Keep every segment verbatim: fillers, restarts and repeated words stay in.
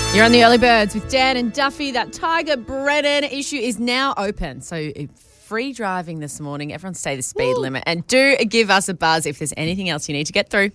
You're on the Early Birds with Dan and Duffy. That Tiger Brennan issue is now open. So free driving this morning. Everyone stay the speed Woo. limit. And do give us a buzz if there's anything else you need to get through.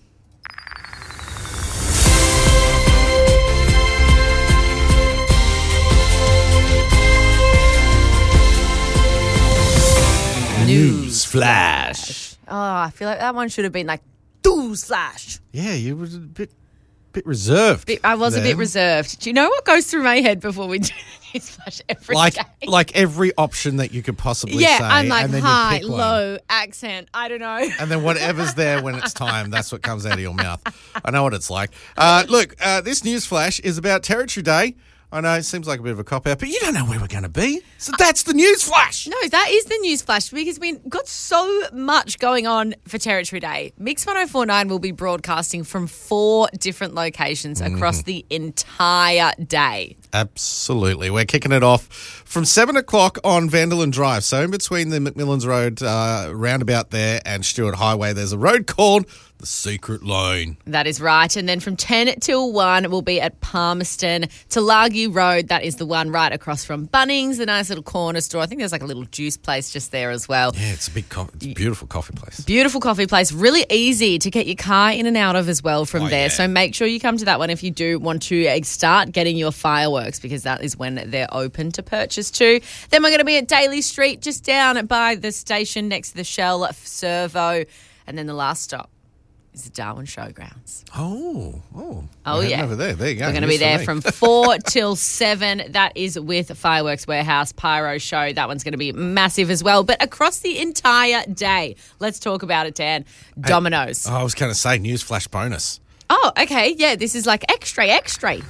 News flash. Oh, I feel like that one should have been like news flash. Yeah, you were a bit bit reserved. Bit, I was then. a bit reserved. Do you know what goes through my head before we do the news flash every like, day? Like every option that you could possibly yeah, say. I'm like and then high, you pick one. low, accent, I don't know. And then whatever's there when it's time, that's what comes out of your mouth. I know what it's like. Uh, look, uh, this news flash is about Territory Day. I know it seems like a bit of a cop-out, but you don't know where we're going to be. So that's the news flash. No, that is the news flash because we've got so much going on for Territory Day. Mix one oh four point nine will be broadcasting from four different locations across mm-hmm. the entire day. Absolutely. We're kicking it off from seven o'clock on Vanderlyn Drive. So in between the McMillans Road uh, roundabout there and Stewart Highway, there's a road called the Secret Lane. That is right. And then from ten till one, we'll be at Palmerston. Tulagi Road, that is the one right across from Bunnings, the nice little corner store. I think there's like a little juice place just there as well. Yeah, it's a big, co- it's a beautiful coffee place. Beautiful coffee place. Really easy to get your car in and out of as well from oh, there. Yeah. So make sure you come to that one if you do want to start getting your fireworks because that is when they're open to purchase too. Then we're going to be at Daly Street, just down by the station next to the Shell Servo. And then the last stop is the Darwin Showgrounds. Oh, oh. Oh, yeah. Over there. There you go. We're going to be there from four till seven. That is with Fireworks Warehouse Pyro Show. That one's going to be massive as well. But across the entire day, let's talk about it, Dan. Domino's. Hey, oh, I was going to say news flash bonus. Oh, okay. Yeah, this is like extra, extra. I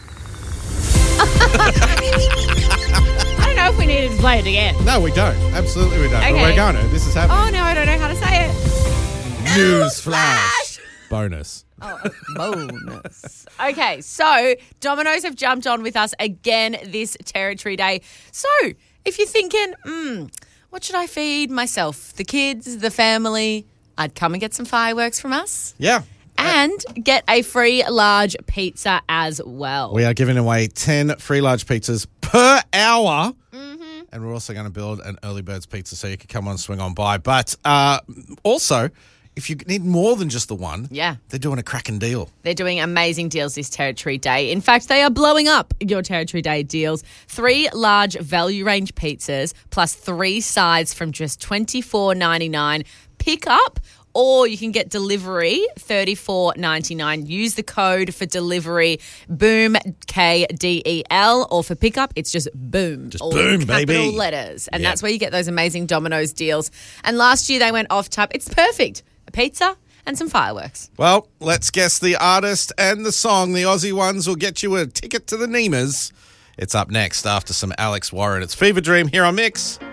don't know if we needed to play it again. No, we don't. Absolutely we don't. Okay. But we're going to. This is happening. Oh, no, I don't know how to say it. News flash. Bonus. Oh, bonus. Okay, so Domino's have jumped on with us again this Territory Day. So if you're thinking, hmm, what should I feed myself, the kids, the family? I'd come and get some fireworks from us. Yeah. And get a free large pizza as well. We are giving away ten free large pizzas per hour. Mm-hmm. And we're also going to build an Early Birds pizza so you can come on, swing on by. But uh, also, if you need more than just the one, yeah, they're doing a cracking deal. They're doing amazing deals this Territory Day. In fact, they are blowing up your Territory Day deals. Three large value range pizzas plus three sides from just twenty-four ninety-nine. Pick up. Or you can get delivery, thirty-four ninety-nine. Use the code for delivery, BOOM, K D E L. Or for pickup, it's just BOOM. Just all BOOM, capital baby. letters. And Yep. that's where you get those amazing Domino's deals. And last year they went off top. It's perfect. A pizza and some fireworks. Well, let's guess the artist and the song. The Aussie ones will get you a ticket to the Neemers. It's up next after some Alex Warren. It's Fever Dream here on Mix.